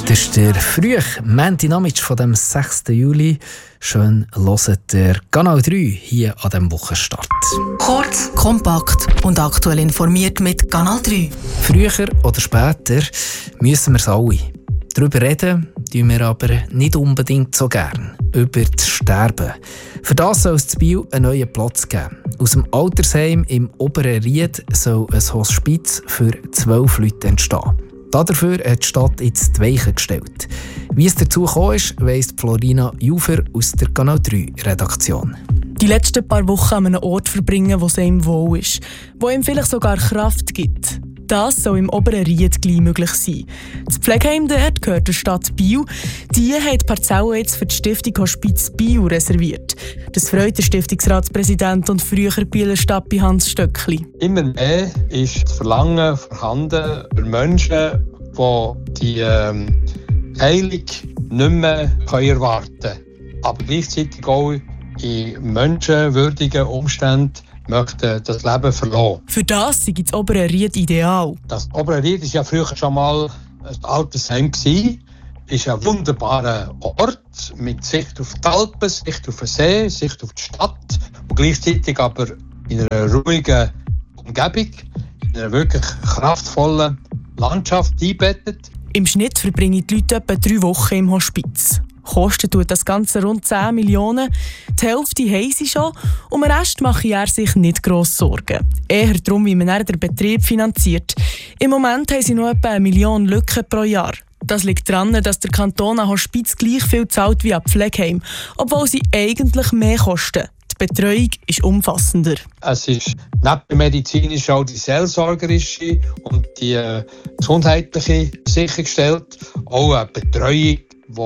Das ist der frühe Montagnachmittag von dem 6. Juli. Schön hört der Kanal 3 hier an diesem Wochenstart. Kurz, kompakt und aktuell informiert mit Kanal 3. Früher oder später müssen wir es alle. Darüber reden tun wir aber nicht unbedingt so gern. Über das Sterben. Für das soll es in Biel einen neuen Platz geben. Aus dem Altersheim im Oberen Ried soll ein Hospiz für 12 Leute entstehen. Dafür hat die Stadt jetzt die Weichen gestellt. Wie es dazu gekommen ist, weiss Florina Jufer aus der Kanal 3 Redaktion. Die letzten paar Wochen an einem Ort verbringen, wo es ihm wohl ist, wo ihm vielleicht sogar Kraft gibt. Das soll im Oberen Ried gleich möglich sein. Das Pflegeheim dort gehört der Stadt Biel. Die hat die Parzelle jetzt für die Stiftung Hospiz Biel reserviert. Das freut der Stiftungsratspräsident und frühere Bieler Stappi Hans Stöckli. Immer mehr ist das Verlangen vorhanden für Menschen, die die Heilung nicht mehr erwarten können. Aber gleichzeitig auch in menschenwürdigen Umständen möchten das Leben verlassen. Für das sei das Obere Ried ideal. Das Obere Ried war ja früher schon mal ein Altersheim. Es ist ein wunderbarer Ort mit Sicht auf die Alpen, Sicht auf den See, Sicht auf die Stadt und gleichzeitig aber in einer ruhigen Umgebung, in einer wirklich kraftvollen Landschaft eingebettet. Im Schnitt verbringen die Leute etwa 3 Wochen im Hospiz. Kosten tut das Ganze rund 10 Millionen. Die Hälfte haben sie schon. Um den Rest mache er sich nicht gross Sorgen. Eher darum, wie man den Betrieb finanziert. Im Moment haben sie noch etwa 1 Million Lücken pro Jahr. Das liegt daran, dass der Kanton an Hospiz gleich viel zahlt wie an Pflegeheim, obwohl sie eigentlich mehr kosten. Die Betreuung ist umfassender. Es ist neben der medizinischen auch die seelsorgerische und die gesundheitliche sichergestellt. Auch eine Betreuung,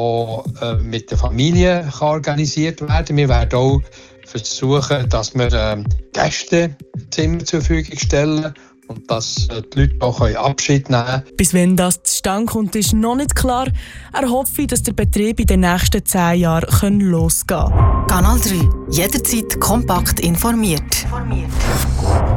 die mit der Familie organisiert werden kann. Wir werden auch versuchen, dass wir Gästezimmer zur Verfügung stellen und dass die Leute auch Abschied nehmen können. Bis wenn das zustande kommt, ist noch nicht klar. Er hoffe, dass der Betrieb in den nächsten 10 Jahren losgehen kann. Kanal 3. Jederzeit kompakt informiert.